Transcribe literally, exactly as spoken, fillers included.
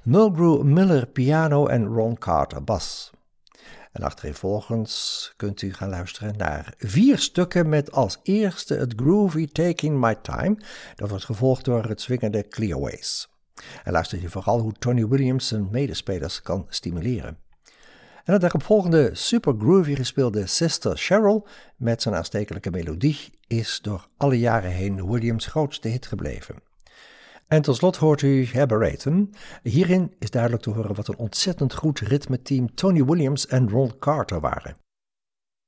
Mulgrew Miller piano en Ron Carter bas. En achtereenvolgens kunt u gaan luisteren naar vier stukken met als eerste het groovy Taking My Time. Dat wordt gevolgd door het swingende Clearways. En luister u vooral hoe Tony Williams zijn medespelers kan stimuleren. En het daaropvolgende super groovy gespeelde Sister Cheryl met zijn aanstekelijke melodie is door alle jaren heen Williams' grootste hit gebleven. En tot slot hoort u Aberratum. Hierin is duidelijk te horen wat een ontzettend goed ritmeteam Tony Williams en Ron Carter waren.